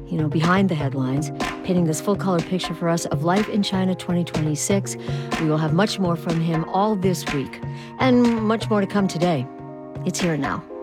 behind the headlines, painting this full-color picture for us of life in China 2026. We will have much more from him all this week, and much more to come today. It's here now.